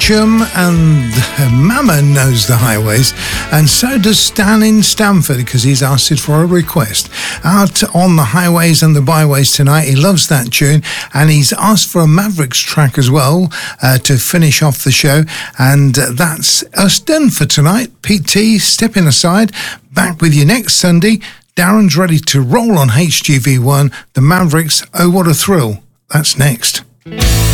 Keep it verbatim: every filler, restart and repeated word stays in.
Beecham, and Mama knows the highways, and so does Stan in Stamford, because he's asked it for a request. Out on the highways and the byways tonight, he loves that tune, and he's asked for a Mavericks track as well uh, to finish off the show, and uh, that's us done for tonight. Pete T stepping aside, back with you next Sunday. Darren's ready to roll on H G V one, the Mavericks, Oh What a Thrill. That's next.